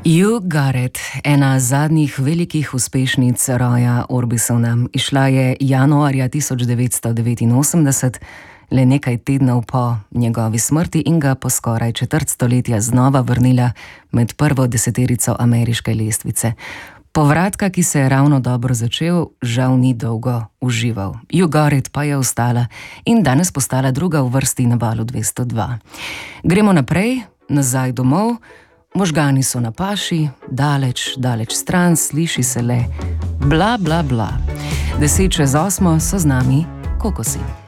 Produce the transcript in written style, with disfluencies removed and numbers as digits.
You Got It, ena zadnjih velikih uspešnic Roya Orbisona. Izšla je januarja 1989, le nekaj tednov po njegovi smrti in ga po skoraj četrt stoletja znova vrnila med prvo deseterico ameriške lestvice. Povratka, ki se je ravno dobro začel, žal ni dolgo užival. You Got It pa je ostala in danes postala druga v vrsti na valu 202. Gremo naprej, nazaj domov. Možgani so na paši, daleč, daleč stran, sliši se le bla, bla, bla. 7:50 so z nami Kokosi.